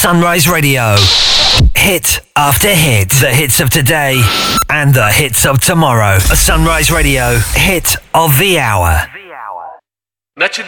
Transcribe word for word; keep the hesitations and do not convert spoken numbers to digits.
Sunrise Radio. Hit after hit. The hits of today and the hits of tomorrow. Sunrise Radio. Hit of the hour.